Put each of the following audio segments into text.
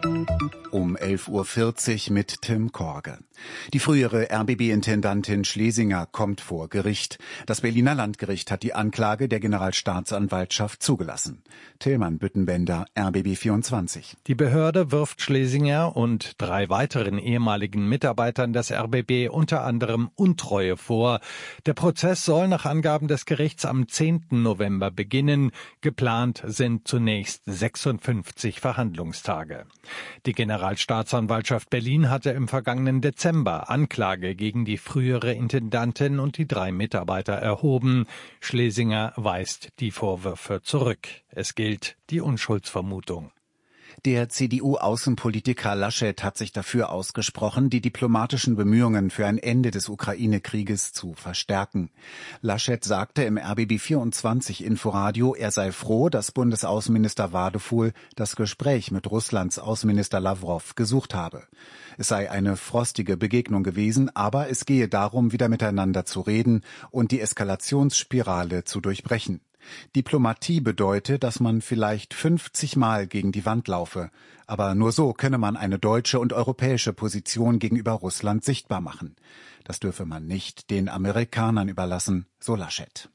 Um 11:40 Uhr mit Tim Korge. Die frühere RBB-Intendantin Schlesinger kommt vor Gericht. Das Berliner Landgericht hat die Anklage der Generalstaatsanwaltschaft zugelassen. Tillmann Büttenbender, RBB 24. Die Behörde wirft Schlesinger und 3 weiteren ehemaligen Mitarbeitern des RBB unter anderem Untreue vor. Der Prozess soll nach Angaben des Gerichts am 10. November beginnen. Geplant sind zunächst 56 Verhandlungstage. Die Generalstaatsanwaltschaft Berlin hatte im vergangenen Dezember Anklage gegen die frühere Intendantin und die 3 Mitarbeiter erhoben. Schlesinger weist die Vorwürfe zurück. Es gilt die Unschuldsvermutung. Der CDU-Außenpolitiker Laschet hat sich dafür ausgesprochen, die diplomatischen Bemühungen für ein Ende des Ukraine-Krieges zu verstärken. Laschet sagte im RBB 24 Inforadio, er sei froh, dass Bundesaußenminister Wadefuhl das Gespräch mit Russlands Außenminister Lawrow gesucht habe. Es sei eine frostige Begegnung gewesen, aber es gehe darum, wieder miteinander zu reden und die Eskalationsspirale zu durchbrechen. Diplomatie bedeutet, dass man vielleicht 50 Mal gegen die Wand laufe. Aber nur so könne man eine deutsche und europäische Position gegenüber Russland sichtbar machen. Das dürfe man nicht den Amerikanern überlassen, so Laschet.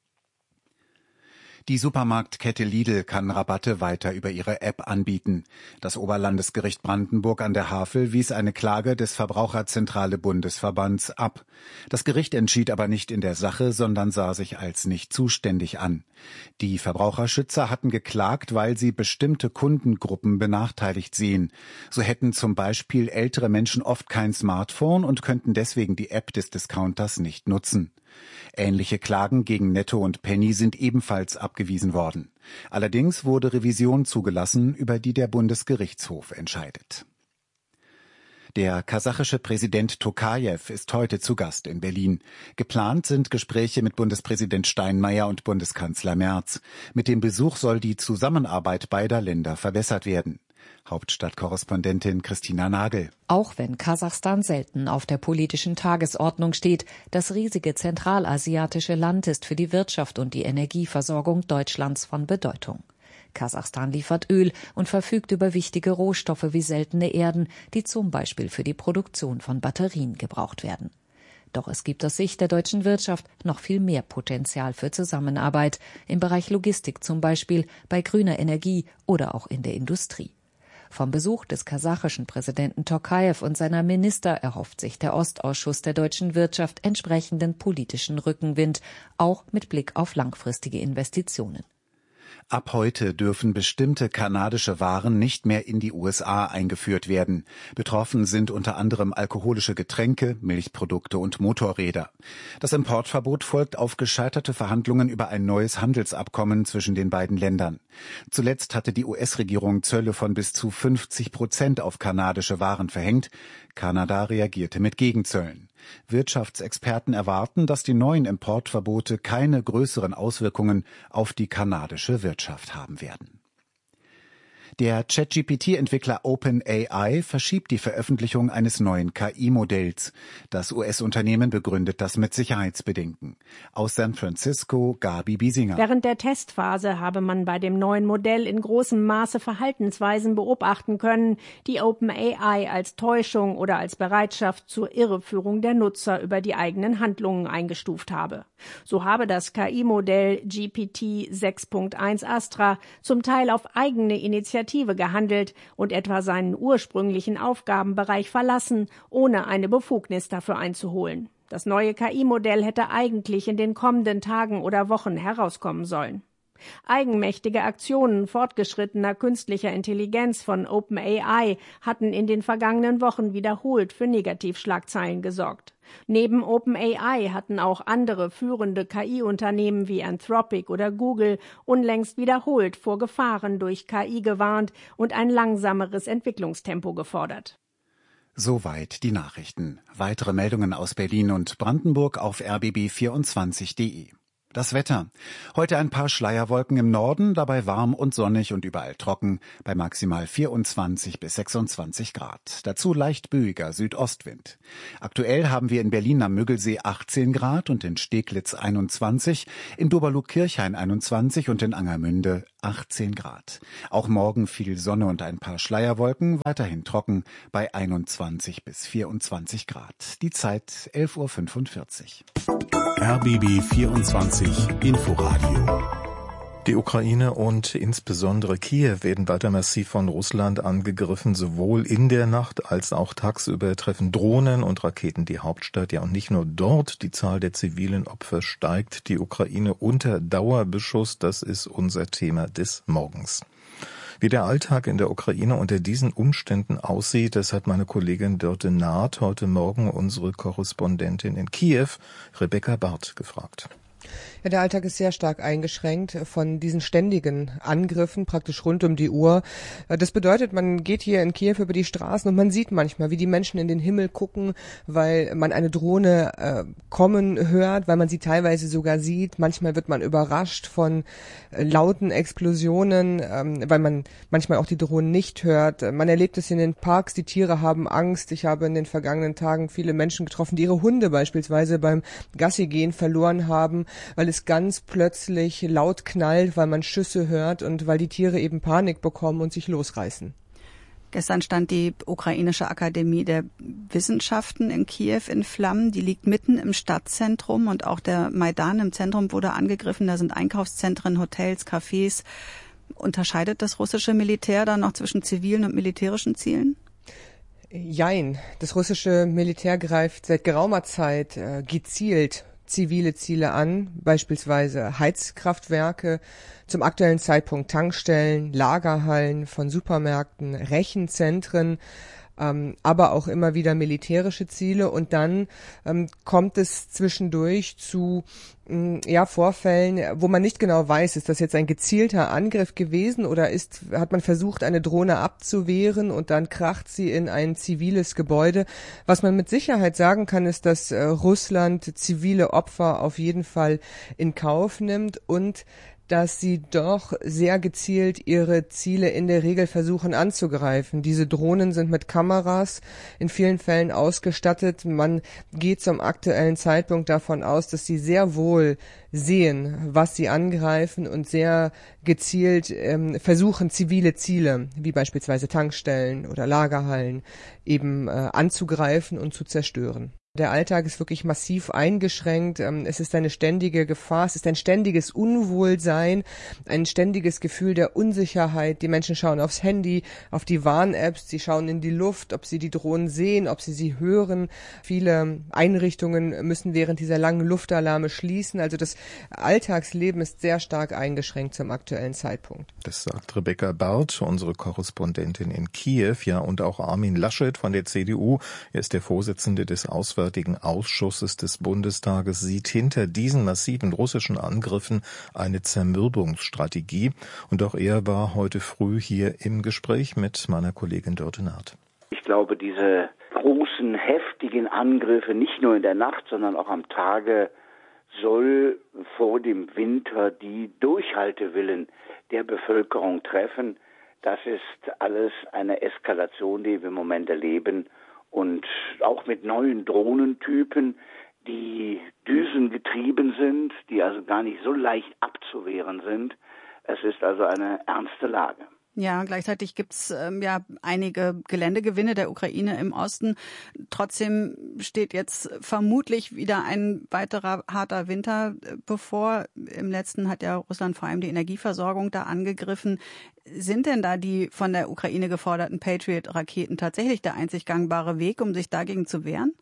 Die Supermarktkette Lidl kann Rabatte weiter über ihre App anbieten. Das Oberlandesgericht Brandenburg an der Havel wies eine Klage des Verbraucherzentrale Bundesverbands ab. Das Gericht entschied aber nicht in der Sache, sondern sah sich als nicht zuständig an. Die Verbraucherschützer hatten geklagt, weil sie bestimmte Kundengruppen benachteiligt sehen. So hätten zum Beispiel ältere Menschen oft kein Smartphone und könnten deswegen die App des Discounters nicht nutzen. Ähnliche Klagen gegen Netto und Penny sind ebenfalls abgewiesen worden. Allerdings wurde Revision zugelassen, über die der Bundesgerichtshof entscheidet. Der kasachische Präsident Tokajew ist heute zu Gast in Berlin. Geplant sind Gespräche mit Bundespräsident Steinmeier und Bundeskanzler Merz. Mit dem Besuch soll die Zusammenarbeit beider Länder verbessert werden. Hauptstadtkorrespondentin Christina Nagel. Auch wenn Kasachstan selten auf der politischen Tagesordnung steht, das riesige zentralasiatische Land ist für die Wirtschaft und die Energieversorgung Deutschlands von Bedeutung. Kasachstan liefert Öl und verfügt über wichtige Rohstoffe wie seltene Erden, die zum Beispiel für die Produktion von Batterien gebraucht werden. Doch es gibt aus Sicht der deutschen Wirtschaft noch viel mehr Potenzial für Zusammenarbeit, im Bereich Logistik zum Beispiel, bei grüner Energie oder auch in der Industrie. Vom Besuch des kasachischen Präsidenten Tokajew und seiner Minister erhofft sich der Ostausschuss der deutschen Wirtschaft entsprechenden politischen Rückenwind, auch mit Blick auf langfristige Investitionen. Ab heute dürfen bestimmte kanadische Waren nicht mehr in die USA eingeführt werden. Betroffen sind unter anderem alkoholische Getränke, Milchprodukte und Motorräder. Das Importverbot folgt auf gescheiterte Verhandlungen über ein neues Handelsabkommen zwischen den beiden Ländern. Zuletzt hatte die US-Regierung Zölle von bis zu 50% auf kanadische Waren verhängt. Kanada reagierte mit Gegenzöllen. Wirtschaftsexperten erwarten, dass die neuen Importverbote keine größeren Auswirkungen auf die kanadische Wirtschaft haben werden. Der ChatGPT-Entwickler OpenAI verschiebt die Veröffentlichung eines neuen KI-Modells. Das US-Unternehmen begründet das mit Sicherheitsbedenken. Aus San Francisco, Gabi Biesinger. Während der Testphase habe man bei dem neuen Modell in großem Maße Verhaltensweisen beobachten können, die OpenAI als Täuschung oder als Bereitschaft zur Irreführung der Nutzer über die eigenen Handlungen eingestuft habe. So habe das KI-Modell GPT 6.1 Astra zum Teil auf eigene Initiative gehandelt und etwa seinen ursprünglichen Aufgabenbereich verlassen, ohne eine Befugnis dafür einzuholen. Das neue KI-Modell hätte eigentlich in den kommenden Tagen oder Wochen herauskommen sollen. Eigenmächtige Aktionen fortgeschrittener künstlicher Intelligenz von OpenAI hatten in den vergangenen Wochen wiederholt für Negativschlagzeilen gesorgt. Neben OpenAI hatten auch andere führende KI-Unternehmen wie Anthropic oder Google unlängst wiederholt vor Gefahren durch KI gewarnt und ein langsameres Entwicklungstempo gefordert. Soweit die Nachrichten. Weitere Meldungen aus Berlin und Brandenburg auf rbb24.de. Das Wetter. Heute ein paar Schleierwolken im Norden, dabei warm und sonnig und überall trocken, bei maximal 24 bis 26 Grad. Dazu leicht böiger Südostwind. Aktuell haben wir in Berlin am Müggelsee 18 Grad und in Steglitz 21, in Doberlug-Kirchhain 21 und in Angermünde 18 Grad. Auch morgen viel Sonne und ein paar Schleierwolken, weiterhin trocken bei 21 bis 24 Grad. Die Zeit 11:45 Uhr. RBB 24 Inforadio. Die Ukraine und insbesondere Kiew werden weiter massiv von Russland angegriffen. Sowohl in der Nacht als auch tagsüber treffen Drohnen und Raketen die Hauptstadt. Ja, und nicht nur dort. Die Zahl der zivilen Opfer steigt. Die Ukraine unter Dauerbeschuss. Das ist unser Thema des Morgens. Wie der Alltag in der Ukraine unter diesen Umständen aussieht, das hat meine Kollegin Dörte Naht heute Morgen unsere Korrespondentin in Kiew, Rebecca Barth, gefragt. Ja, der Alltag ist sehr stark eingeschränkt von diesen ständigen Angriffen, praktisch rund um die Uhr. Das bedeutet, man geht hier in Kiew über die Straßen und man sieht manchmal, wie die Menschen in den Himmel gucken, weil man eine Drohne kommen hört, weil man sie teilweise sogar sieht. Manchmal wird man überrascht von lauten Explosionen, weil man manchmal auch die Drohnen nicht hört. Man erlebt es in den Parks, die Tiere haben Angst. Ich habe in den vergangenen Tagen viele Menschen getroffen, die ihre Hunde beispielsweise beim Gassigehen verloren haben, weil es ganz plötzlich laut knallt, weil man Schüsse hört und weil die Tiere eben Panik bekommen und sich losreißen. Gestern stand die Ukrainische Akademie der Wissenschaften in Kiew in Flammen. Die liegt mitten im Stadtzentrum und auch der Maidan im Zentrum wurde angegriffen. Da sind Einkaufszentren, Hotels, Cafés. Unterscheidet das russische Militär dann noch zwischen zivilen und militärischen Zielen? Jein. Das russische Militär greift seit geraumer Zeit gezielt zivile Ziele an, beispielsweise Heizkraftwerke, zum aktuellen Zeitpunkt Tankstellen, Lagerhallen von Supermärkten, Rechenzentren, aber auch immer wieder militärische Ziele. Und dann kommt es zwischendurch zu Vorfällen, wo man nicht genau weiß, ist das jetzt ein gezielter Angriff gewesen oder hat man versucht, eine Drohne abzuwehren und dann kracht sie in ein ziviles Gebäude. Was man mit Sicherheit sagen kann, ist, dass Russland zivile Opfer auf jeden Fall in Kauf nimmt und dass sie doch sehr gezielt ihre Ziele in der Regel versuchen anzugreifen. Diese Drohnen sind mit Kameras in vielen Fällen ausgestattet. Man geht zum aktuellen Zeitpunkt davon aus, dass sie sehr wohl sehen, was sie angreifen und sehr gezielt versuchen, zivile Ziele, wie beispielsweise Tankstellen oder Lagerhallen, eben anzugreifen und zu zerstören. Der Alltag ist wirklich massiv eingeschränkt. Es ist eine ständige Gefahr, es ist ein ständiges Unwohlsein, ein ständiges Gefühl der Unsicherheit. Die Menschen schauen aufs Handy, auf die Warn-Apps, sie schauen in die Luft, ob sie die Drohnen sehen, ob sie hören. Viele Einrichtungen müssen während dieser langen Luftalarme schließen. Also das Alltagsleben ist sehr stark eingeschränkt zum aktuellen Zeitpunkt. Das sagt Rebecca Barth, unsere Korrespondentin in Kiew. Ja, und auch Armin Laschet von der CDU. Er ist der Vorsitzende des Auswärtigen Ausschusses des Bundestages, sieht hinter diesen massiven russischen Angriffen eine Zermürbungsstrategie. Und auch er war heute früh hier im Gespräch mit meiner Kollegin Dörte Naht. Ich glaube, diese großen, heftigen Angriffe, nicht nur in der Nacht, sondern auch am Tage, soll vor dem Winter die Durchhaltewillen der Bevölkerung treffen. Das ist alles eine Eskalation, die wir im Moment erleben. Und auch mit neuen Drohnentypen, die düsengetrieben sind, die also gar nicht so leicht abzuwehren sind. Es ist also eine ernste Lage. Ja, gleichzeitig gibt's einige Geländegewinne der Ukraine im Osten. Trotzdem steht jetzt vermutlich wieder ein weiterer harter Winter bevor. Im letzten hat ja Russland vor allem die Energieversorgung da angegriffen. Sind denn da die von der Ukraine geforderten Patriot-Raketen tatsächlich der einzig gangbare Weg, um sich dagegen zu wehren?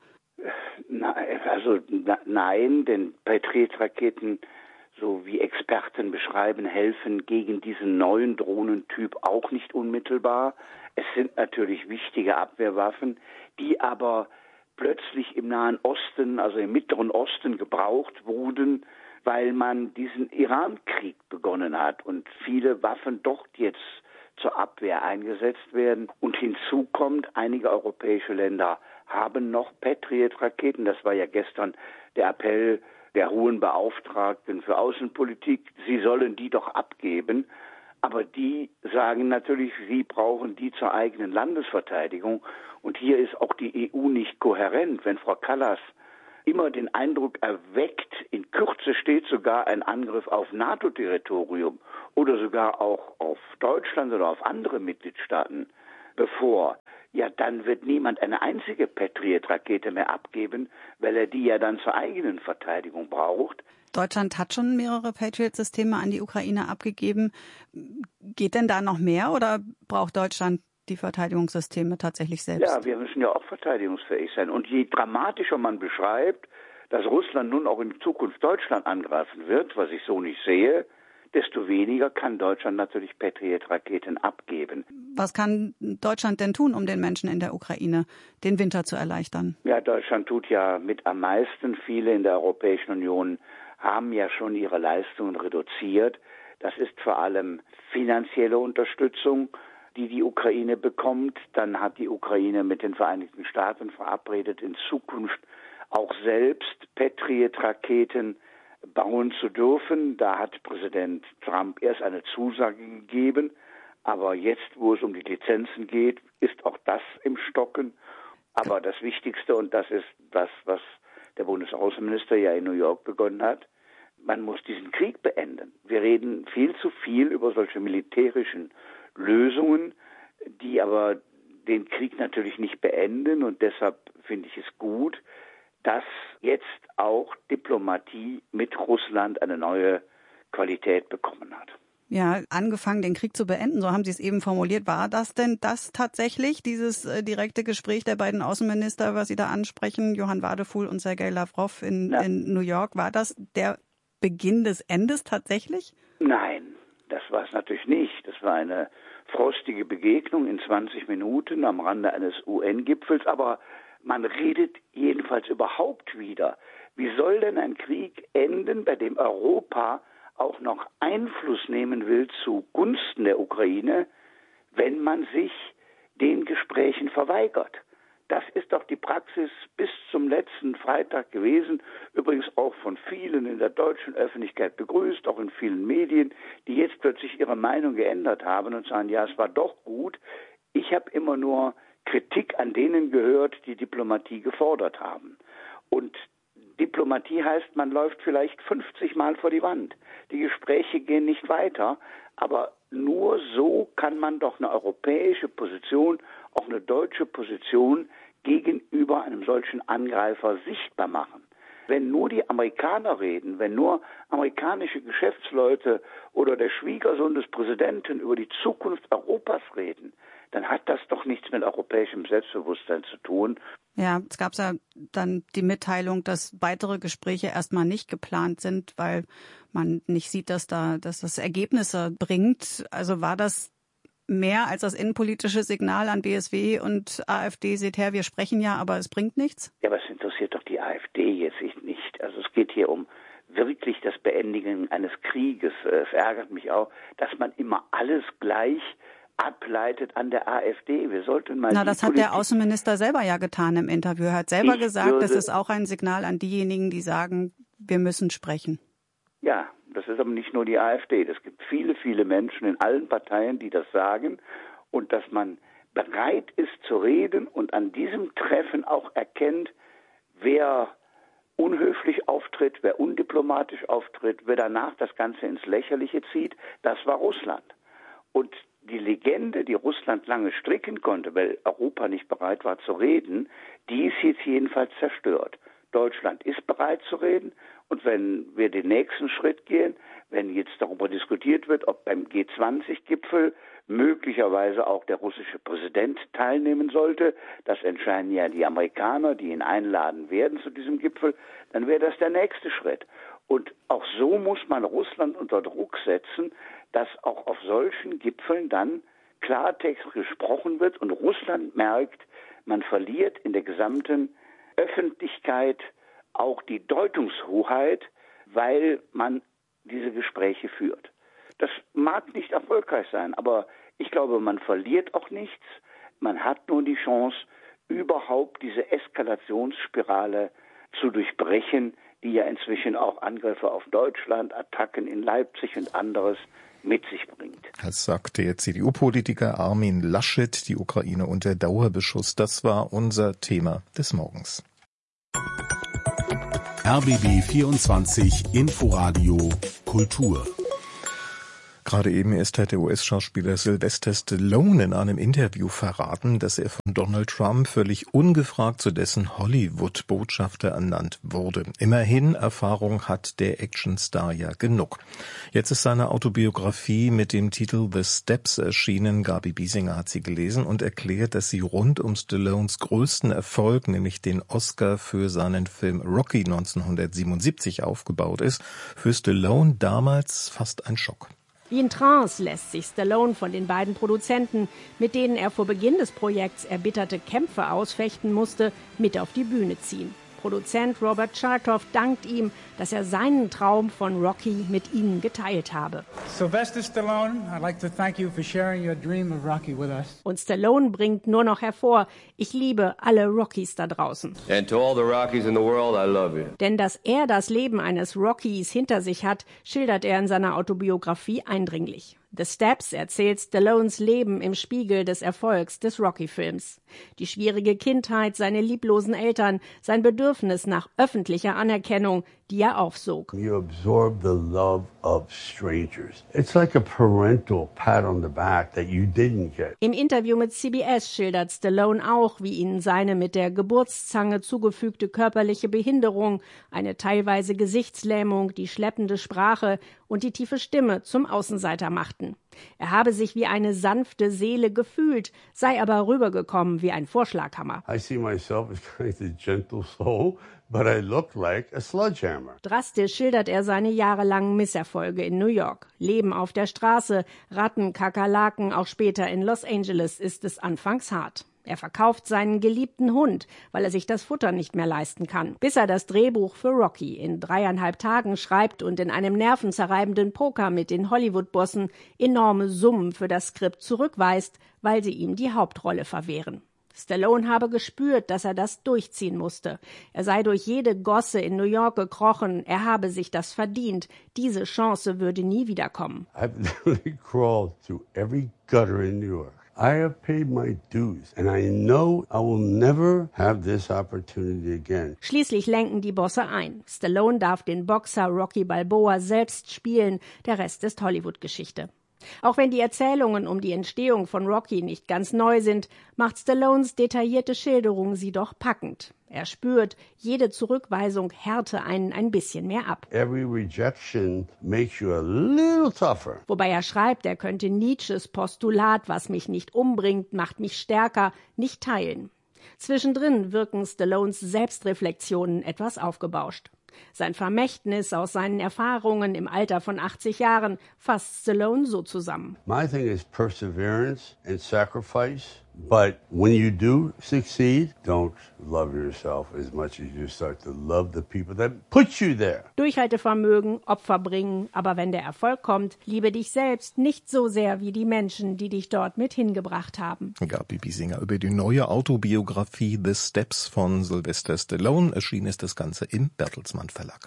Nein, denn Patriot-Raketen, so wie Experten beschreiben, helfen gegen diesen neuen Drohnentyp auch nicht unmittelbar. Es sind natürlich wichtige Abwehrwaffen, die aber plötzlich im Nahen Osten, also im Mittleren Osten gebraucht wurden, weil man diesen Iran-Krieg begonnen hat und viele Waffen dort jetzt zur Abwehr eingesetzt werden. Und hinzu kommt, einige europäische Länder haben noch Patriot-Raketen. Das war ja gestern der Appell der hohen Beauftragten für Außenpolitik, sie sollen die doch abgeben. Aber die sagen natürlich, sie brauchen die zur eigenen Landesverteidigung. Und hier ist auch die EU nicht kohärent. Wenn Frau Kallas immer den Eindruck erweckt, in Kürze steht sogar ein Angriff auf NATO-Territorium oder sogar auch auf Deutschland oder auf andere Mitgliedstaaten bevor, ja, dann wird niemand eine einzige Patriot-Rakete mehr abgeben, weil er die ja dann zur eigenen Verteidigung braucht. Deutschland hat schon mehrere Patriot-Systeme an die Ukraine abgegeben. Geht denn da noch mehr oder braucht Deutschland die Verteidigungssysteme tatsächlich selbst? Ja, wir müssen ja auch verteidigungsfähig sein. Und je dramatischer man beschreibt, dass Russland nun auch in Zukunft Deutschland angreifen wird, was ich so nicht sehe, desto weniger kann Deutschland natürlich Patriot-Raketen abgeben. Was kann Deutschland denn tun, um den Menschen in der Ukraine den Winter zu erleichtern? Ja, Deutschland tut ja mit am meisten. Viele in der Europäischen Union haben ja schon ihre Leistungen reduziert. Das ist vor allem finanzielle Unterstützung, die die Ukraine bekommt. Dann hat die Ukraine mit den Vereinigten Staaten verabredet, in Zukunft auch selbst Patriot-Raketen bauen zu dürfen. Da hat Präsident Trump erst eine Zusage gegeben. Aber jetzt, wo es um die Lizenzen geht, ist auch das im Stocken. Aber das Wichtigste, und das ist das, was der Bundesaußenminister ja in New York begonnen hat, man muss diesen Krieg beenden. Wir reden viel zu viel über solche militärischen Lösungen, die aber den Krieg natürlich nicht beenden. Und deshalb finde ich es gut, dass jetzt auch Diplomatie mit Russland eine neue Qualität bekommen hat. Ja, angefangen, den Krieg zu beenden, so haben Sie es eben formuliert. War das denn das tatsächlich, dieses direkte Gespräch der beiden Außenminister, was Sie da ansprechen, Johann Wadefuhl und Sergei Lavrov in New York? War das der Beginn des Endes tatsächlich? Nein, das war es natürlich nicht. Das war eine frostige Begegnung in 20 Minuten am Rande eines UN-Gipfels, aber man redet jedenfalls überhaupt wieder. Wie soll denn ein Krieg enden, bei dem Europa auch noch Einfluss nehmen will zugunsten der Ukraine, wenn man sich den Gesprächen verweigert? Das ist doch die Praxis bis zum letzten Freitag gewesen, übrigens auch von vielen in der deutschen Öffentlichkeit begrüßt, auch in vielen Medien, die jetzt plötzlich ihre Meinung geändert haben und sagen, ja, es war doch gut. Ich habe immer nur Kritik an denen gehört, die Diplomatie gefordert haben. Und Diplomatie heißt, man läuft vielleicht 50 Mal vor die Wand. Die Gespräche gehen nicht weiter, aber nur so kann man doch eine europäische Position, auch eine deutsche Position gegenüber einem solchen Angreifer sichtbar machen. Wenn nur die Amerikaner reden, wenn nur amerikanische Geschäftsleute oder der Schwiegersohn des Präsidenten über die Zukunft Europas reden, dann hat das doch nichts mit europäischem Selbstbewusstsein zu tun. Ja, es gab ja dann die Mitteilung, dass weitere Gespräche erstmal nicht geplant sind, weil man nicht sieht, dass das Ergebnisse bringt. Also war das mehr als das innenpolitische Signal an BSW und AfD, seht her, wir sprechen ja, aber es bringt nichts? Ja, aber es interessiert doch die AfD jetzt nicht. Also es geht hier um wirklich das Beendigen eines Krieges. Es ärgert mich auch, dass man immer alles gleich ableitet an der AfD. Wir sollten mal. Na, das hat der Außenminister selber ja getan im Interview. Er hat selber gesagt, das ist auch ein Signal an diejenigen, die sagen, wir müssen sprechen. Ja, das ist aber nicht nur die AfD. Es gibt viele, viele Menschen in allen Parteien, die das sagen. Und dass man bereit ist zu reden und an diesem Treffen auch erkennt, wer unhöflich auftritt, wer undiplomatisch auftritt, wer danach das Ganze ins Lächerliche zieht, das war Russland. Und die Legende, die Russland lange stricken konnte, weil Europa nicht bereit war zu reden, die ist jetzt jedenfalls zerstört. Deutschland ist bereit zu reden und wenn wir den nächsten Schritt gehen, wenn jetzt darüber diskutiert wird, ob beim G20-Gipfel möglicherweise auch der russische Präsident teilnehmen sollte, das entscheiden ja die Amerikaner, die ihn einladen werden zu diesem Gipfel, dann wäre das der nächste Schritt. Und auch so muss man Russland unter Druck setzen, dass auch auf solchen Gipfeln dann Klartext gesprochen wird und Russland merkt, man verliert in der gesamten Öffentlichkeit auch die Deutungshoheit, weil man diese Gespräche führt. Das mag nicht erfolgreich sein, aber ich glaube, man verliert auch nichts. Man hat nur die Chance, überhaupt diese Eskalationsspirale zu durchbrechen, die ja inzwischen auch Angriffe auf Deutschland, Attacken in Leipzig und anderes mit sich bringt. Das sagt der CDU-Politiker Armin Laschet, die Ukraine unter Dauerbeschuss. Das war unser Thema des Morgens. RBB 24 Inforadio Kultur. Gerade eben erst hat der US-Schauspieler Sylvester Stallone in einem Interview verraten, dass er von Donald Trump völlig ungefragt zu dessen Hollywood-Botschafter ernannt wurde. Immerhin, Erfahrung hat der Actionstar ja genug. Jetzt ist seine Autobiografie mit dem Titel The Steps erschienen. Gabi Biesinger hat sie gelesen und erklärt, dass sie rund um Stallones größten Erfolg, nämlich den Oscar für seinen Film Rocky 1977 aufgebaut ist. Für Stallone damals fast ein Schock. Wie in Trance lässt sich Stallone von den beiden Produzenten, mit denen er vor Beginn des Projekts erbitterte Kämpfe ausfechten musste, mit auf die Bühne ziehen. Produzent Robert Chartoff dankt ihm, dass er seinen Traum von Rocky mit ihnen geteilt habe. Sylvester Stallone, I'd like to thank you for sharing your dream of Rocky with us. Und Stallone bringt nur noch hervor: Ich liebe alle Rockies da draußen. And to all the Rockies in the world, I love you. Denn dass er das Leben eines Rockies hinter sich hat, schildert er in seiner Autobiografie eindringlich. The Steps erzählt Stallones Leben im Spiegel des Erfolgs des Rocky-Films. Die schwierige Kindheit, seine lieblosen Eltern, sein Bedürfnis nach öffentlicher Anerkennung, die er aufsog. You absorb the love of strangers. It's like a parental pat on the back that you didn't get. Im Interview mit CBS schildert Stallone auch, wie ihn seine mit der Geburtszange zugefügte körperliche Behinderung, eine teilweise Gesichtslähmung, die schleppende Sprache und die tiefe Stimme zum Außenseiter machten. Er habe sich wie eine sanfte Seele gefühlt, sei aber rübergekommen wie ein Vorschlaghammer. I see myself as kind of a gentle soul, but I look like a sledgehammer. Drastisch schildert er seine jahrelangen Misserfolge in New York. Leben auf der Straße, Ratten, Kakerlaken, auch später in Los Angeles ist es anfangs hart. Er verkauft seinen geliebten Hund, weil er sich das Futter nicht mehr leisten kann, bis er das Drehbuch für Rocky in 3,5 Tagen schreibt und in einem nervenzerreibenden Poker mit den Hollywood-Bossen enorme Summen für das Skript zurückweist, weil sie ihm die Hauptrolle verwehren. Stallone habe gespürt, dass er das durchziehen musste. Er sei durch jede Gosse in New York gekrochen, er habe sich das verdient. Diese Chance würde nie wiederkommen. I've literally crawled through every gutter in New York. I have paid my dues and I know I will never have this opportunity again. Schließlich lenken die Bosse ein. Stallone darf den Boxer Rocky Balboa selbst spielen, der Rest ist Hollywood-Geschichte. Auch wenn die Erzählungen um die Entstehung von Rocky nicht ganz neu sind, macht Stallones detaillierte Schilderung sie doch packend. Er spürt, jede Zurückweisung härte einen ein bisschen mehr ab. Every rejection makes you a little tougher. Wobei er schreibt, er könnte Nietzsches Postulat, was mich nicht umbringt, macht mich stärker, nicht teilen. Zwischendrin wirken Stallones Selbstreflexionen etwas aufgebauscht. Sein Vermächtnis aus seinen Erfahrungen im Alter von 80 Jahren fasst Stallone so zusammen. My thing is perseverance and sacrifice, but when you do succeed, don't love yourself as much as you start to love the people that put you there. Durchhaltevermögen, Opfer bringen, aber wenn der Erfolg kommt, liebe dich selbst nicht so sehr wie die Menschen, die dich dort mit hingebracht haben. Gabi Biesinger über die neue Autobiografie The Steps von Sylvester Stallone. Erschienen ist das Ganze im Bertelsmann Verlag.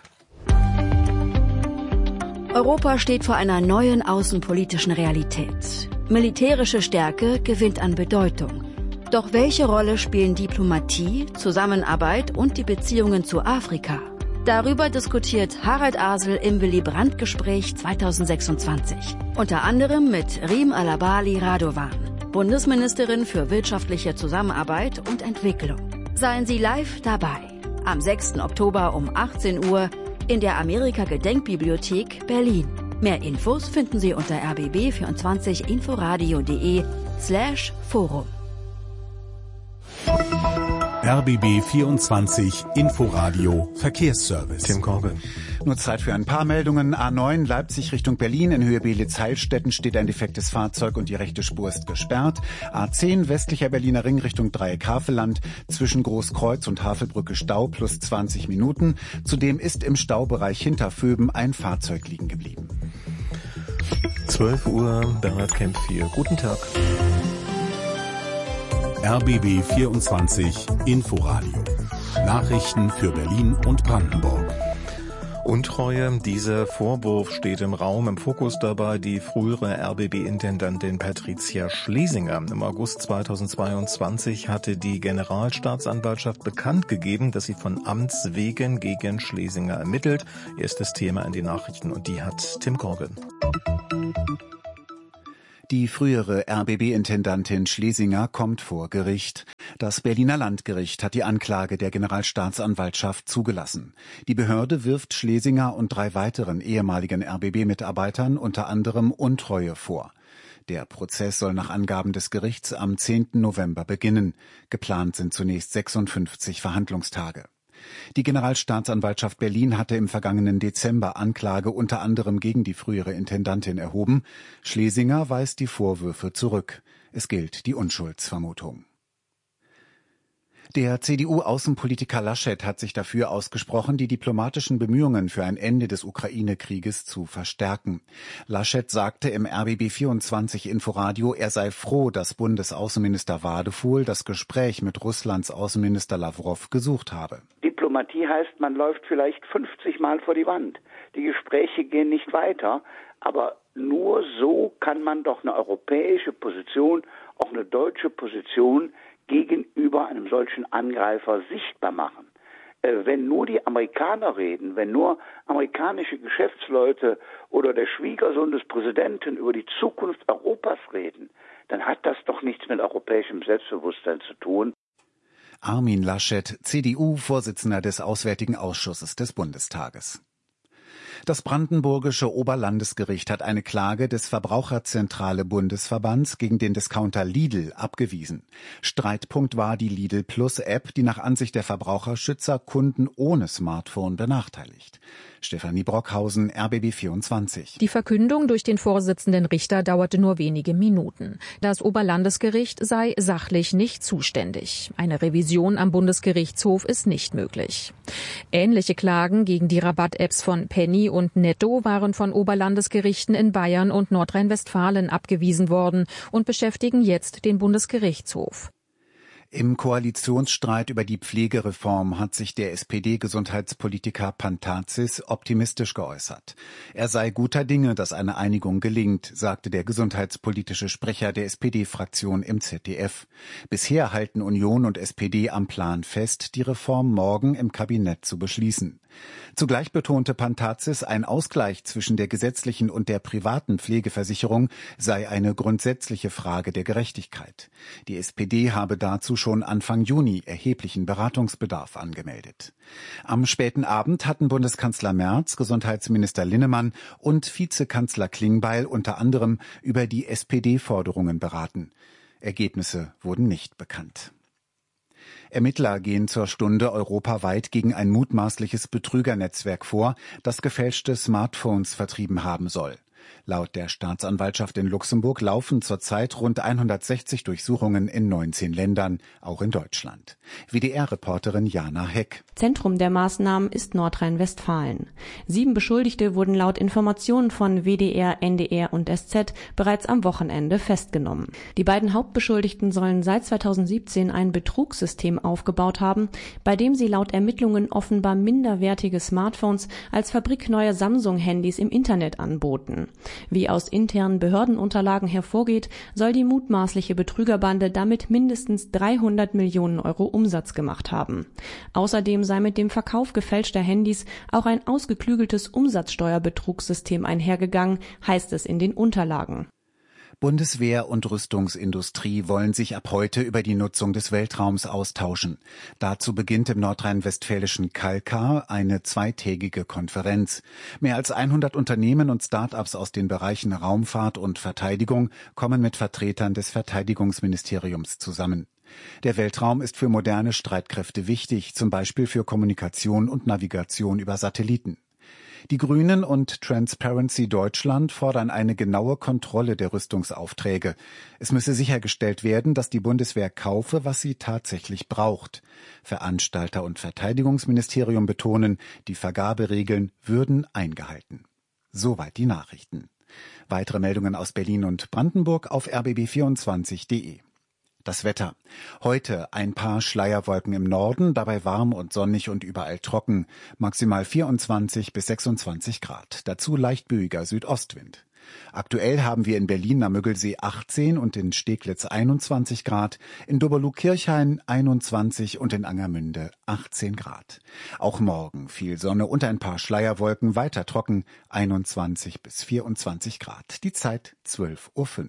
Europa steht vor einer neuen außenpolitischen Realität. Militärische Stärke gewinnt an Bedeutung. Doch welche Rolle spielen Diplomatie, Zusammenarbeit und die Beziehungen zu Afrika? Darüber diskutiert Harald Asel im Willy Brandt-Gespräch 2026. Unter anderem mit Riem Alabali Radovan, Bundesministerin für wirtschaftliche Zusammenarbeit und Entwicklung. Seien Sie live dabei. Am 6. Oktober um 18 Uhr in der Amerika-Gedenkbibliothek Berlin. Mehr Infos finden Sie unter rbb24inforadio.de/Forum. RBB 24 Inforadio Verkehrsservice. Tim Korbe. Nur Zeit für ein paar Meldungen. A9 Leipzig Richtung Berlin. In Höhe Beelitz-Heilstätten steht ein defektes Fahrzeug und die rechte Spur ist gesperrt. A10 westlicher Berliner Ring Richtung Dreieck-Havelland. Zwischen Großkreuz und Havelbrücke Stau plus 20 Minuten. Zudem ist im Staubereich hinter Vöben ein Fahrzeug liegen geblieben. 12 Uhr, Bernhard Kempf hier. Guten Tag. RBB 24 Inforadio. Nachrichten für Berlin und Brandenburg. Untreue, dieser Vorwurf steht im Raum. Im Fokus dabei die frühere RBB-Intendantin Patricia Schlesinger. Im August 2022 hatte die Generalstaatsanwaltschaft bekannt gegeben, dass sie von Amts wegen gegen Schlesinger ermittelt. Erstes Thema in die Nachrichten und die hat Tim Corgan. Die frühere RBB-Intendantin Schlesinger kommt vor Gericht. Das Berliner Landgericht hat die Anklage der Generalstaatsanwaltschaft zugelassen. Die Behörde wirft Schlesinger und 3 weiteren ehemaligen RBB-Mitarbeitern unter anderem Untreue vor. Der Prozess soll nach Angaben des Gerichts am 10. November beginnen. Geplant sind zunächst 56 Verhandlungstage. Die Generalstaatsanwaltschaft Berlin hatte im vergangenen Dezember Anklage unter anderem gegen die frühere Intendantin erhoben. Schlesinger weist die Vorwürfe zurück. Es gilt die Unschuldsvermutung. Der CDU-Außenpolitiker Laschet hat sich dafür ausgesprochen, die diplomatischen Bemühungen für ein Ende des Ukraine-Krieges zu verstärken. Laschet sagte im RBB24 Inforadio, er sei froh, dass Bundesaußenminister Wadefuhl das Gespräch mit Russlands Außenminister Lawrow gesucht habe. Diplomatie heißt, man läuft vielleicht 50 Mal vor die Wand. Die Gespräche gehen nicht weiter, aber nur so kann man doch eine europäische Position, auch eine deutsche Position gegenüber einem solchen Angreifer sichtbar machen. Wenn nur die Amerikaner reden, wenn nur amerikanische Geschäftsleute oder der Schwiegersohn des Präsidenten über die Zukunft Europas reden, dann hat das doch nichts mit europäischem Selbstbewusstsein zu tun. Armin Laschet, CDU-Vorsitzender des Auswärtigen Ausschusses des Bundestages. Das brandenburgische Oberlandesgericht hat eine Klage des Verbraucherzentrale Bundesverbands gegen den Discounter Lidl abgewiesen. Streitpunkt war die Lidl Plus App, die nach Ansicht der Verbraucherschützer Kunden ohne Smartphone benachteiligt. Stefanie Brockhausen, RBB24. Die Verkündung durch den Vorsitzenden Richter dauerte nur wenige Minuten. Das Oberlandesgericht sei sachlich nicht zuständig. Eine Revision am Bundesgerichtshof ist nicht möglich. Ähnliche Klagen gegen die Rabatt-Apps von Penny und Netto waren von Oberlandesgerichten in Bayern und Nordrhein-Westfalen abgewiesen worden und beschäftigen jetzt den Bundesgerichtshof. Im Koalitionsstreit über die Pflegereform hat sich der SPD-Gesundheitspolitiker Pantazis optimistisch geäußert. Er sei guter Dinge, dass eine Einigung gelingt, sagte der gesundheitspolitische Sprecher der SPD-Fraktion im ZDF. Bisher halten Union und SPD am Plan fest, die Reform morgen im Kabinett zu beschließen. Zugleich betonte Pantazis, ein Ausgleich zwischen der gesetzlichen und der privaten Pflegeversicherung sei eine grundsätzliche Frage der Gerechtigkeit. Die SPD habe dazu schon Anfang Juni erheblichen Beratungsbedarf angemeldet. Am späten Abend hatten Bundeskanzler Merz, Gesundheitsminister Linnemann und Vizekanzler Klingbeil unter anderem über die SPD-Forderungen beraten. Ergebnisse wurden nicht bekannt. Ermittler gehen zur Stunde europaweit gegen ein mutmaßliches Betrügernetzwerk vor, das gefälschte Smartphones vertrieben haben soll. Laut der Staatsanwaltschaft in Luxemburg laufen zurzeit rund 160 Durchsuchungen in 19 Ländern, auch in Deutschland. WDR-Reporterin Jana Heck. Zentrum der Maßnahmen ist Nordrhein-Westfalen. 7 Beschuldigte wurden laut Informationen von WDR, NDR und SZ bereits am Wochenende festgenommen. Die beiden Hauptbeschuldigten sollen seit 2017 ein Betrugssystem aufgebaut haben, bei dem sie laut Ermittlungen offenbar minderwertige Smartphones als fabrikneue Samsung-Handys im Internet anboten. Wie aus internen Behördenunterlagen hervorgeht, soll die mutmaßliche Betrügerbande damit mindestens 300 Millionen Euro Umsatz gemacht haben. Außerdem sei mit dem Verkauf gefälschter Handys auch ein ausgeklügeltes Umsatzsteuerbetrugssystem einhergegangen, heißt es in den Unterlagen. Bundeswehr und Rüstungsindustrie wollen sich ab heute über die Nutzung des Weltraums austauschen. Dazu beginnt im nordrhein-westfälischen Kalkar eine 2-tägige Konferenz. Mehr als 100 Unternehmen und Start-ups aus den Bereichen Raumfahrt und Verteidigung kommen mit Vertretern des Verteidigungsministeriums zusammen. Der Weltraum ist für moderne Streitkräfte wichtig, zum Beispiel für Kommunikation und Navigation über Satelliten. Die Grünen und Transparency Deutschland fordern eine genaue Kontrolle der Rüstungsaufträge. Es müsse sichergestellt werden, dass die Bundeswehr kaufe, was sie tatsächlich braucht. Veranstalter und Verteidigungsministerium betonen, die Vergaberegeln würden eingehalten. Soweit die Nachrichten. Weitere Meldungen aus Berlin und Brandenburg auf rbb24.de. Das Wetter. Heute ein paar Schleierwolken im Norden, dabei warm und sonnig und überall trocken. Maximal 24 bis 26 Grad. Dazu leicht böiger Südostwind. Aktuell haben wir in Berlin am Müggelsee 18 und in Steglitz 21 Grad, in Doberlug-Kirchhain 21 und in Angermünde 18 Grad. Auch morgen viel Sonne und ein paar Schleierwolken, weiter trocken, 21 bis 24 Grad. Die Zeit 12:05 Uhr.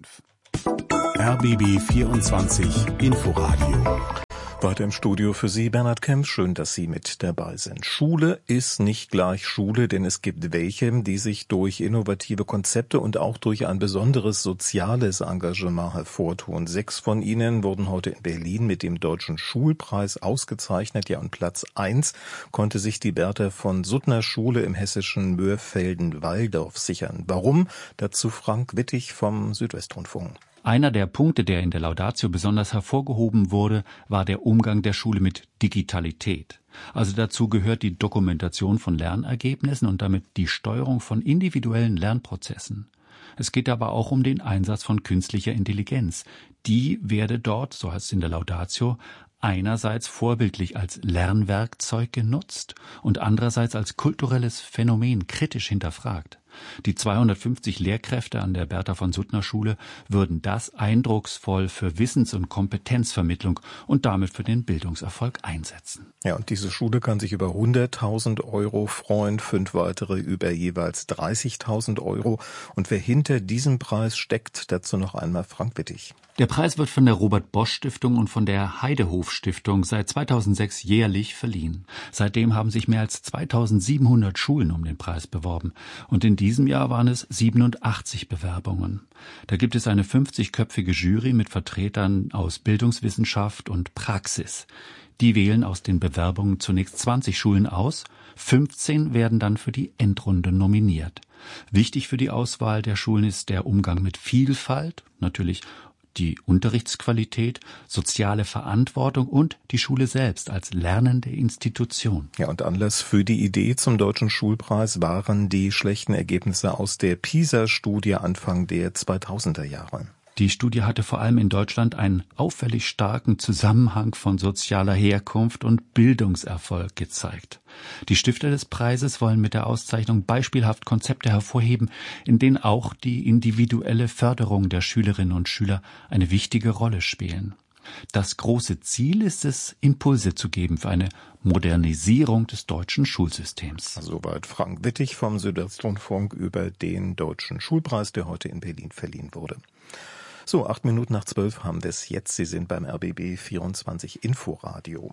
RBB 24 Inforadio. Weiter im Studio für Sie Bernhard Kempf. Schön, dass Sie mit dabei sind. Schule ist nicht gleich Schule, denn es gibt welche, die sich durch innovative Konzepte und auch durch ein besonderes soziales Engagement hervortun. 6 von ihnen wurden heute in Berlin mit dem Deutschen Schulpreis ausgezeichnet. Ja, und Platz 1 konnte sich die Bertha von Suttner Schule im hessischen Mörfelden-Walldorf sichern. Warum? Dazu Frank Wittig vom Südwestrundfunk. Einer der Punkte, der in der Laudatio besonders hervorgehoben wurde, war der Umgang der Schule mit Digitalität. Also dazu gehört die Dokumentation von Lernergebnissen und damit die Steuerung von individuellen Lernprozessen. Es geht aber auch um den Einsatz von künstlicher Intelligenz. Die werde dort, so heißt es in der Laudatio, einerseits vorbildlich als Lernwerkzeug genutzt und andererseits als kulturelles Phänomen kritisch hinterfragt. Die 250 Lehrkräfte an der Bertha von Suttner Schule würden das eindrucksvoll für Wissens- und Kompetenzvermittlung und damit für den Bildungserfolg einsetzen. Ja, und diese Schule kann sich über 100.000 Euro freuen, 5 weitere über jeweils 30.000 Euro. Und wer hinter diesem Preis steckt, dazu noch einmal Frank Wittig. Der Preis wird von der Robert-Bosch-Stiftung und von der Heidehof-Stiftung seit 2006 jährlich verliehen. Seitdem haben sich mehr als 2.700 Schulen um den Preis beworben. Und in diesem Jahr waren es 87 Bewerbungen. Da gibt es eine 50-köpfige Jury mit Vertretern aus Bildungswissenschaft und Praxis. Die wählen aus den Bewerbungen zunächst 20 Schulen aus, 15 werden dann für die Endrunde nominiert. Wichtig für die Auswahl der Schulen ist der Umgang mit Vielfalt, natürlich die Unterrichtsqualität, soziale Verantwortung und die Schule selbst als lernende Institution. Ja, und Anlass für die Idee zum Deutschen Schulpreis waren die schlechten Ergebnisse aus der PISA-Studie Anfang der 2000er Jahre. Die Studie hatte vor allem in Deutschland einen auffällig starken Zusammenhang von sozialer Herkunft und Bildungserfolg gezeigt. Die Stifter des Preises wollen mit der Auszeichnung beispielhaft Konzepte hervorheben, in denen auch die individuelle Förderung der Schülerinnen und Schüler eine wichtige Rolle spielen. Das große Ziel ist es, Impulse zu geben für eine Modernisierung des deutschen Schulsystems. Soweit Frank Wittig vom Südwestrundfunk über den Deutschen Schulpreis, der heute in Berlin verliehen wurde. So, 8:08 haben wir es jetzt. Sie sind beim RBB 24 Inforadio.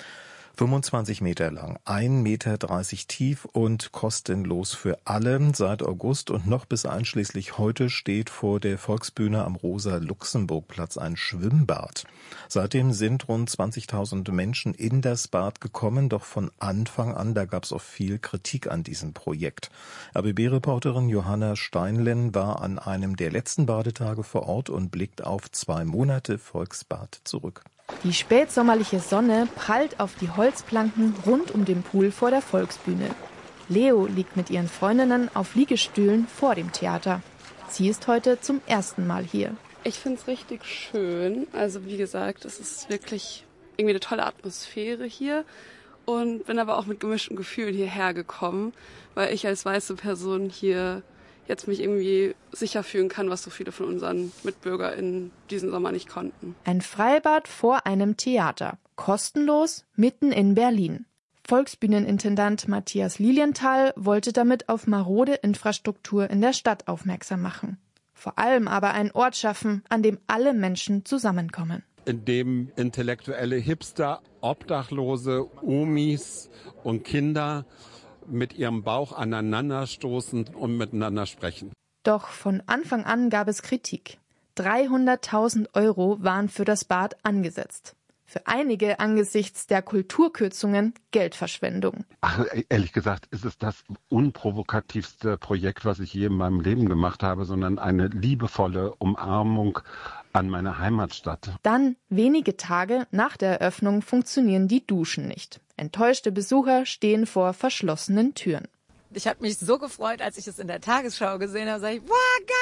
25 Meter lang, 1,30 Meter tief und kostenlos für alle. Seit August und noch bis einschließlich heute steht vor der Volksbühne am Rosa-Luxemburg-Platz ein Schwimmbad. Seitdem sind rund 20.000 Menschen in das Bad gekommen, doch von Anfang an, da gab es auch viel Kritik an diesem Projekt. RBB-Reporterin Johanna Steinlen war an einem der letzten Badetage vor Ort und blickt auf 2 Monate Volksbad zurück. Die spätsommerliche Sonne prallt auf die Holzplanken rund um den Pool vor der Volksbühne. Leo liegt mit ihren Freundinnen auf Liegestühlen vor dem Theater. Sie ist heute zum ersten Mal hier. Ich finde es richtig schön. Also wie gesagt, es ist wirklich irgendwie eine tolle Atmosphäre hier. Und bin aber auch mit gemischten Gefühlen hierher gekommen, weil ich als weiße Person hier jetzt mich irgendwie sicher fühlen kann, was so viele von unseren MitbürgerInnen diesen Sommer nicht konnten. Ein Freibad vor einem Theater. Kostenlos, mitten in Berlin. Volksbühnenintendant Matthias Lilienthal wollte damit auf marode Infrastruktur in der Stadt aufmerksam machen. Vor allem aber einen Ort schaffen, an dem alle Menschen zusammenkommen. In dem intellektuelle Hipster, Obdachlose, Omis und Kinder mit ihrem Bauch aneinanderstoßen und miteinander sprechen. Doch von Anfang an gab es Kritik. 300.000 € waren für das Bad angesetzt. Für einige angesichts der Kulturkürzungen Geldverschwendung. Ach, ehrlich gesagt ist es das unprovokativste Projekt, was ich je in meinem Leben gemacht habe, sondern eine liebevolle Umarmung an meine Heimatstadt. Dann, wenige Tage nach der Eröffnung, funktionieren die Duschen nicht. Enttäuschte Besucher stehen vor verschlossenen Türen. Ich habe mich so gefreut, als ich es in der Tagesschau gesehen habe. Sag ich, wow, geil!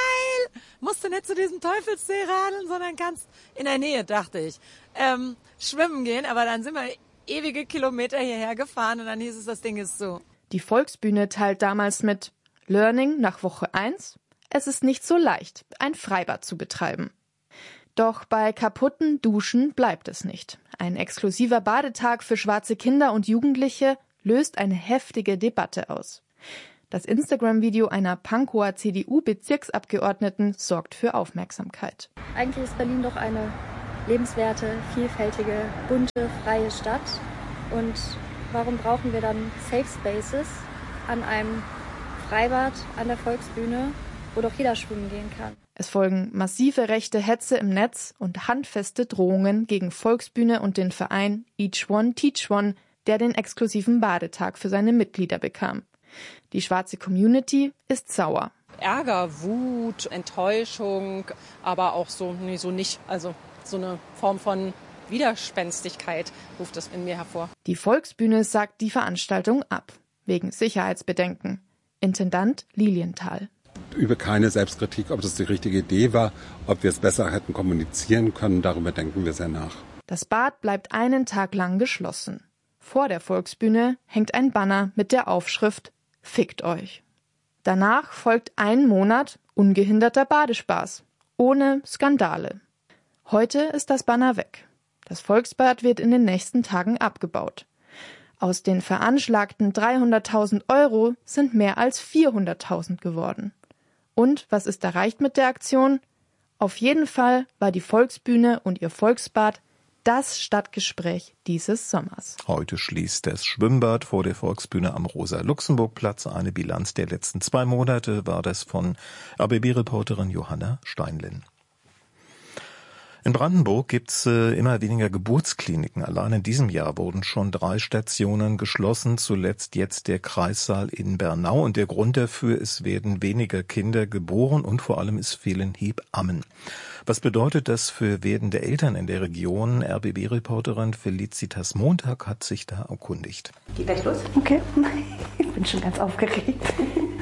musst du nicht zu diesem Teufelssee radeln, sondern kannst in der Nähe, dachte ich, schwimmen gehen. Aber dann sind wir ewige Kilometer hierher gefahren und dann hieß es, das Ding ist so. Die Volksbühne teilt damals mit: Learning nach Woche 1. Es ist nicht so leicht, ein Freibad zu betreiben. Doch bei kaputten Duschen bleibt es nicht. Ein exklusiver Badetag für schwarze Kinder und Jugendliche löst eine heftige Debatte aus. Das Instagram-Video einer Pankower CDU-Bezirksabgeordneten sorgt für Aufmerksamkeit. Eigentlich ist Berlin doch eine lebenswerte, vielfältige, bunte, freie Stadt. Und warum brauchen wir dann Safe Spaces an einem Freibad an der Volksbühne, wo doch jeder schwimmen gehen kann? Es folgen massive rechte Hetze im Netz und handfeste Drohungen gegen Volksbühne und den Verein Each One Teach One, der den exklusiven Badetag für seine Mitglieder bekam. Die schwarze Community ist sauer. Ärger, Wut, Enttäuschung, aber auch so nicht. Also so eine Form von Widerspenstigkeit ruft das in mir hervor. Die Volksbühne sagt die Veranstaltung ab, wegen Sicherheitsbedenken. Intendant Lilienthal. Übe keine Selbstkritik, ob das die richtige Idee war, ob wir es besser hätten kommunizieren können. Darüber denken wir sehr nach. Das Bad bleibt einen Tag lang geschlossen. Vor der Volksbühne hängt ein Banner mit der Aufschrift »Fickt euch«. Danach folgt ein Monat ungehinderter Badespaß, ohne Skandale. Heute ist das Banner weg. Das Volksbad wird in den nächsten Tagen abgebaut. Aus den veranschlagten 300.000 € sind mehr als 400.000 geworden. Und was ist erreicht mit der Aktion? Auf jeden Fall war die Volksbühne und ihr Volksbad das Stadtgespräch dieses Sommers. Heute schließt das Schwimmbad vor der Volksbühne am Rosa-Luxemburg-Platz. Eine Bilanz der letzten 2 Monate war das von RBB-Reporterin Johanna Steinlin. In Brandenburg gibt's immer weniger Geburtskliniken. Allein in diesem Jahr wurden schon 3 Stationen geschlossen, zuletzt jetzt der Kreissaal in Bernau. Und der Grund dafür, es werden weniger Kinder geboren und vor allem es fehlen Hebammen. Was bedeutet das für werdende Eltern in der Region? RBB-Reporterin Felicitas Montag hat sich da erkundigt. Geht gleich los? Okay, ich bin schon ganz aufgeregt.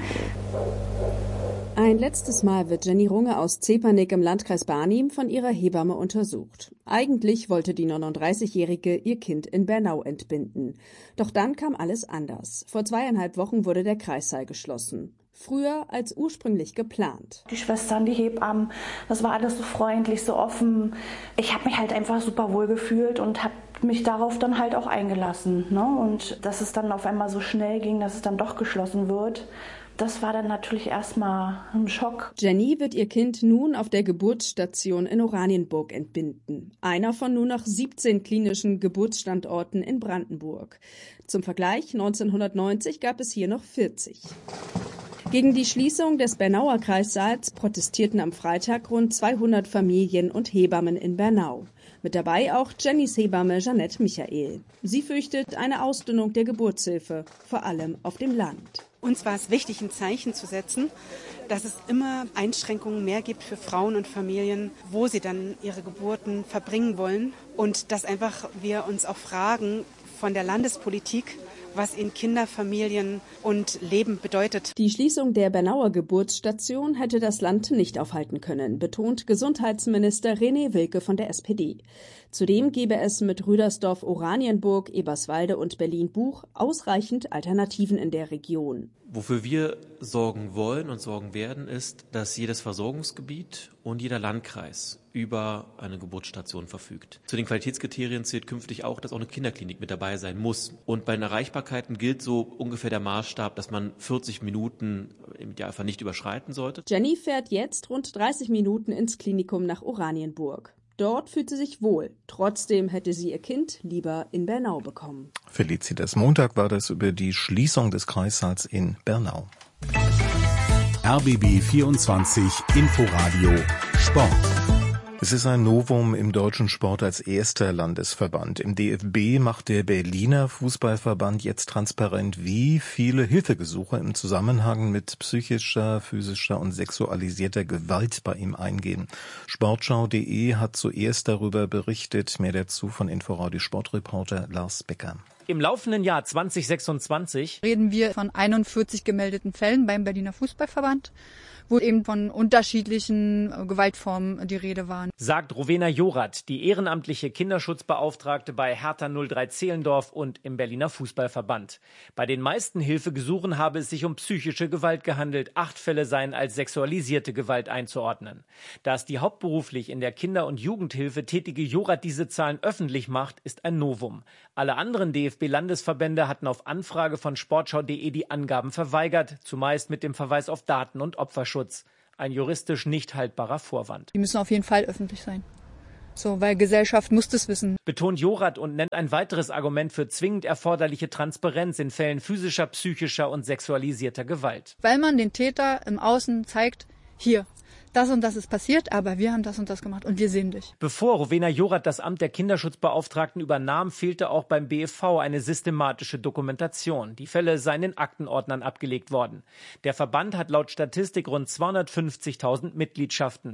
Ein letztes Mal wird Jenny Runge aus Zepernick im Landkreis Barnim von ihrer Hebamme untersucht. Eigentlich wollte die 39-Jährige ihr Kind in Bernau entbinden. Doch dann kam alles anders. Vor 2,5 Wochen wurde der Kreissaal geschlossen. Früher als ursprünglich geplant. Die Schwestern, die Hebammen, das war alles so freundlich, so offen. Ich habe mich halt einfach super wohl gefühlt und habe mich darauf dann halt auch eingelassen. Ne? Und dass es dann auf einmal so schnell ging, dass es dann doch geschlossen wird, das war dann natürlich erstmal ein Schock. Jenny wird ihr Kind nun auf der Geburtsstation in Oranienburg entbinden. Einer von nur noch 17 klinischen Geburtsstandorten in Brandenburg. Zum Vergleich, 1990 gab es hier noch 40. Gegen die Schließung des Bernauer Kreissaals protestierten am Freitag rund 200 Familien und Hebammen in Bernau. Mit dabei auch Jennys Hebamme Jeanette Michael. Sie fürchtet eine Ausdünnung der Geburtshilfe, vor allem auf dem Land. Uns war es wichtig, ein Zeichen zu setzen, dass es immer Einschränkungen mehr gibt für Frauen und Familien, wo sie dann ihre Geburten verbringen wollen. Und dass einfach wir uns auch fragen von der Landespolitik, was in Kinder, Familien und Leben bedeutet. Die Schließung der Bernauer Geburtsstation hätte das Land nicht aufhalten können, betont Gesundheitsminister René Wilke von der SPD. Zudem gebe es mit Rüdersdorf, Oranienburg, Eberswalde und Berlin-Buch ausreichend Alternativen in der Region. Wofür wir sorgen wollen und sorgen werden, ist, dass jedes Versorgungsgebiet und jeder Landkreis über eine Geburtsstation verfügt. Zu den Qualitätskriterien zählt künftig auch, dass auch eine Kinderklinik mit dabei sein muss. Und bei den Erreichbarkeiten gilt so ungefähr der Maßstab, dass man 40 Minuten im Idealfall nicht überschreiten sollte. Jenny fährt jetzt rund 30 Minuten ins Klinikum nach Oranienburg. Dort fühlt sie sich wohl. Trotzdem hätte sie ihr Kind lieber in Bernau bekommen. Felicitas Montag war das über die Schließung des Kreissaals in Bernau. RBB 24 Inforadio Sport. Es ist ein Novum im deutschen Sport als erster Landesverband. Im DFB macht der Berliner Fußballverband jetzt transparent, wie viele Hilfegesuche im Zusammenhang mit psychischer, physischer und sexualisierter Gewalt bei ihm eingehen. Sportschau.de hat zuerst darüber berichtet. Mehr dazu von Inforadio Sportreporter Lars Becker. Im laufenden Jahr 2026 reden wir von 41 gemeldeten Fällen beim Berliner Fußballverband. wo eben von unterschiedlichen Gewaltformen die Rede war. Sagt Rowena Jorath, die ehrenamtliche Kinderschutzbeauftragte bei Hertha 03 Zehlendorf und im Berliner Fußballverband. Bei den meisten Hilfegesuchen habe es sich um psychische Gewalt gehandelt. 8 Fälle seien als sexualisierte Gewalt einzuordnen. Da es die hauptberuflich in der Kinder- und Jugendhilfe tätige Jorath diese Zahlen öffentlich macht, ist ein Novum. Alle anderen DFB-Landesverbände hatten auf Anfrage von sportschau.de die Angaben verweigert, zumeist mit dem Verweis auf Daten- und Opferschutz. Ein juristisch nicht haltbarer Vorwand. Die müssen auf jeden Fall öffentlich sein. So, weil Gesellschaft muss das wissen. Betont Jorath und nennt ein weiteres Argument für zwingend erforderliche Transparenz in Fällen physischer, psychischer und sexualisierter Gewalt. Weil man den Täter im Außen zeigt, hier, das und das ist passiert, aber wir haben das und das gemacht und wir sehen dich. Bevor Rowena Jorath das Amt der Kinderschutzbeauftragten übernahm, fehlte auch beim BFV eine systematische Dokumentation. Die Fälle seien in Aktenordnern abgelegt worden. Der Verband hat laut Statistik rund 250.000 Mitgliedschaften.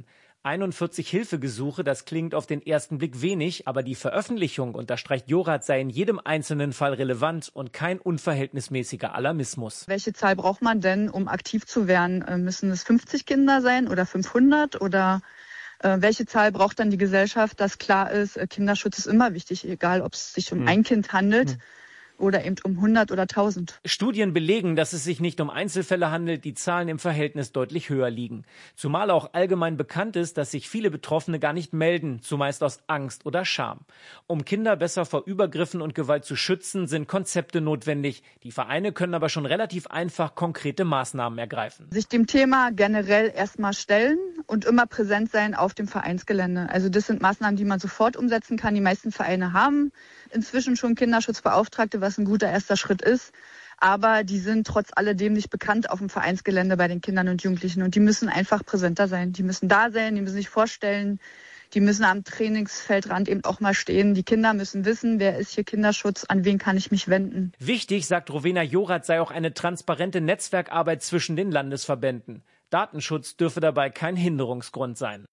41 Hilfegesuche, das klingt auf den ersten Blick wenig, aber die Veröffentlichung, unterstreicht Jorath, sei in jedem einzelnen Fall relevant und kein unverhältnismäßiger Alarmismus. Welche Zahl braucht man denn, um aktiv zu werden? Müssen es 50 Kinder sein oder 500 oder welche Zahl braucht dann die Gesellschaft, dass klar ist, Kinderschutz ist immer wichtig, egal ob es sich um ein Kind handelt. Oder eben um 100 oder 1000. Studien belegen, dass es sich nicht um Einzelfälle handelt, die Zahlen im Verhältnis deutlich höher liegen. Zumal auch allgemein bekannt ist, dass sich viele Betroffene gar nicht melden, zumeist aus Angst oder Scham. Um Kinder besser vor Übergriffen und Gewalt zu schützen, sind Konzepte notwendig. Die Vereine können aber schon relativ einfach konkrete Maßnahmen ergreifen. Sich dem Thema generell erstmal stellen und immer präsent sein auf dem Vereinsgelände. Also das sind Maßnahmen, die man sofort umsetzen kann. Die meisten Vereine haben inzwischen schon Kinderschutzbeauftragte, was ein guter erster Schritt ist. Aber die sind trotz alledem nicht bekannt auf dem Vereinsgelände bei den Kindern und Jugendlichen. Und die müssen einfach präsenter sein. Die müssen da sein, die müssen sich vorstellen. Die müssen am Trainingsfeldrand eben auch mal stehen. Die Kinder müssen wissen, wer ist hier Kinderschutz, an wen kann ich mich wenden. Wichtig, sagt Rowena Jorath, sei auch eine transparente Netzwerkarbeit zwischen den Landesverbänden. Datenschutz dürfe dabei kein Hinderungsgrund sein.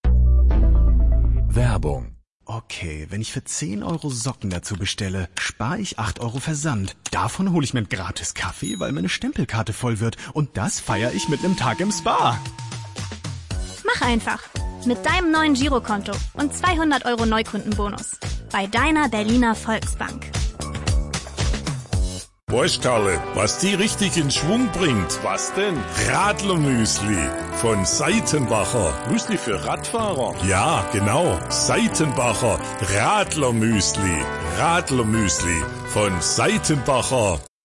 Werbung. Okay, wenn ich für 10 € Socken dazu bestelle, spare ich 8 € Versand. Davon hole ich mir einen gratis Kaffee, weil meine Stempelkarte voll wird. Und das feiere ich mit einem Tag im Spa. Mach einfach. Mit deinem neuen Girokonto und 200 € Neukundenbonus. Bei deiner Berliner Volksbank. Weißt Karle, was die richtig in Schwung bringt? Was denn? Radlermüsli von Seitenbacher. Müsli für Radfahrer? Ja, genau. Seitenbacher Radlermüsli. Radlermüsli von Seitenbacher.